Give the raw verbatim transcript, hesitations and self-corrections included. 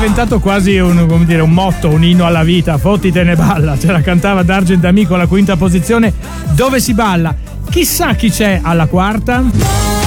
diventato quasi un, come dire, un motto, un inno alla vita. Fotti te ne balla, ce la cantava D'Argent Amico alla quinta posizione. Dove si balla? Chissà chi c'è alla quarta.